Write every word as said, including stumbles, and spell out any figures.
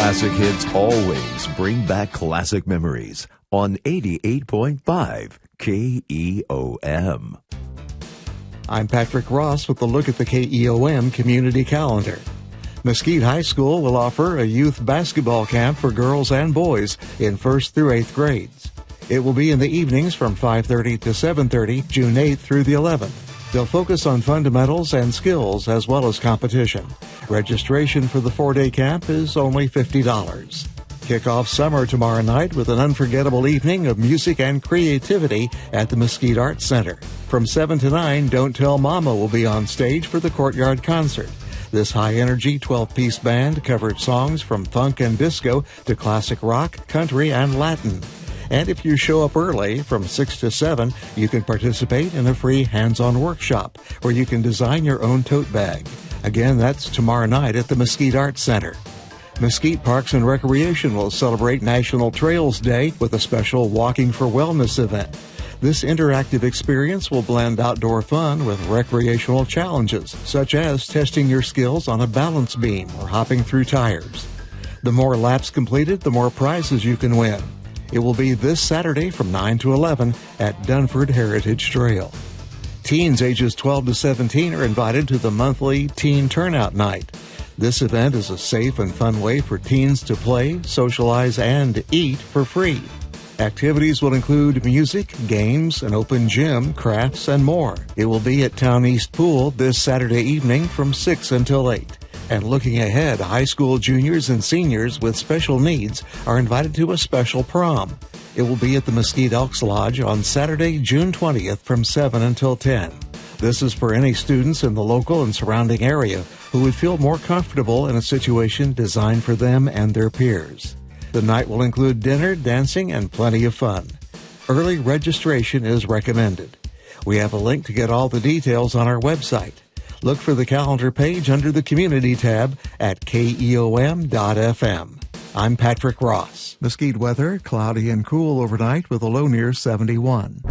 Classic hits always bring back classic memories on eighty-eight point five K E O M. I'm Patrick Ross with a look at the K E O M community calendar. Mesquite High School will offer a youth basketball camp for girls and boys in first through eighth grades. It will be in the evenings from five thirty to seven thirty, June eighth through the eleventh. They'll focus on fundamentals and skills as well as competition. Registration for the four-day camp is only fifty dollars. Kick off summer tomorrow night with an unforgettable evening of music and creativity at the Mesquite Arts Center. From seven to nine, Don't Tell Mama will be on stage for the Courtyard Concert. This high-energy twelve-piece band covered songs from funk and disco to classic rock, country, and Latin. And if you show up early, from six to seven, you can participate in a free hands-on workshop where you can design your own tote bag. Again, that's tomorrow night at the Mesquite Arts Center. Mesquite Parks and Recreation will celebrate National Trails Day with a special Walking for Wellness event. This interactive experience will blend outdoor fun with recreational challenges, such as testing your skills on a balance beam or hopping through tires. The more laps completed, the more prizes you can win. It will be this Saturday from nine to eleven at Dunford Heritage Trail. Teens ages twelve to seventeen are invited to the monthly Teen Turnout Night. This event is a safe and fun way for teens to play, socialize, and eat for free. Activities will include music, games, an open gym, crafts, and more. It will be at Town East Pool this Saturday evening from six until eight. And looking ahead, high school juniors and seniors with special needs are invited to a special prom. It will be at the Mesquite Elks Lodge on Saturday, June twentieth from seven until ten. This is for any students in the local and surrounding area who would feel more comfortable in a situation designed for them and their peers. The night will include dinner, dancing, and plenty of fun. Early registration is recommended. We have a link to get all the details on our website. Look for the calendar page under the Community tab at K E O M dot F M. I'm Patrick Ross. Mesquite weather, cloudy and cool overnight with a low near seventy-one.